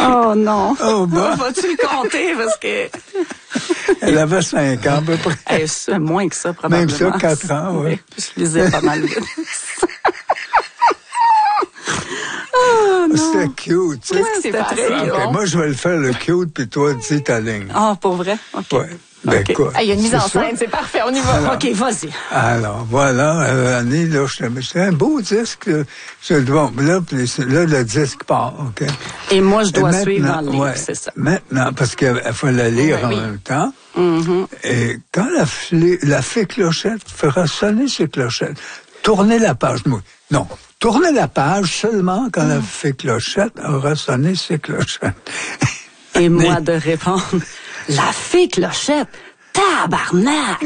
Oh non. Oh, bah. Vas-tu le compter parce que... Elle avait 5 ans à peu près. C'est moins que ça, probablement. Même ça, 4 ans, oui. Je lisais pas mal vite. Oh, non. C'était cute, tu sais. Ouais, c'était très OK, bon. moi, je vais le faire le cute, puis toi, dis ta ligne. Ah, pour vrai? OK. Ouais. Ben, OK. quoi? Il y a une mise en C'est ça? scène, c'est parfait, on y va. Alors. OK, vas-y. Alors, voilà, Annie, là, c'est un beau disque. Bon, là, le disque part, OK? Et moi, je dois Maintenant, suivre dans le livre, ouais, c'est ça. Maintenant, parce qu'il faut la lire Oui, en oui. même temps. Mm-hmm. Et quand la fée clochette fera sonner ses clochettes, tournez la page. Non, tournez la page seulement quand la fée clochette aura sonné ses clochettes. Et moi de répondre, la fée clochette, tabarnak!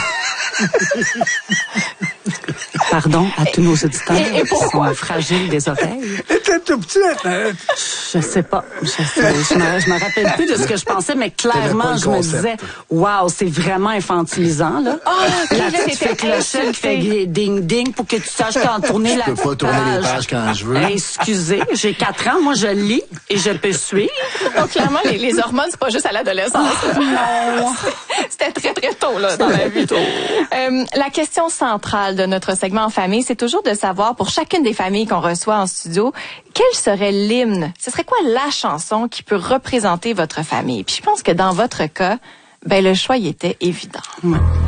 Pardon à tous nos auditeurs Et pourquoi? qui sont fragiles des oreilles. Elle était tout petite, hein? Je sais pas. Je me rappelle plus de ce que je pensais, mais clairement, le je me concept. disais, waouh, c'est vraiment infantilisant, là. La petite fée clochette qui fait des ding-ding pour que tu saches quand tourner la Je peux pas tourner les pages quand je veux. Excusez, j'ai 4 ans, moi je lis et je peux suivre. Donc, clairement, les hormones, c'est pas juste à l'adolescence. Non. C'était très, très tôt, là, dans la vie. La question centrale de notre segment en famille, c'est toujours de savoir, pour chacune des familles qu'on reçoit en studio, quel serait l'hymne? Ce serait quoi la chanson qui peut représenter votre famille? Puis je pense que dans votre cas, ben, le choix, il était évident. Ouais.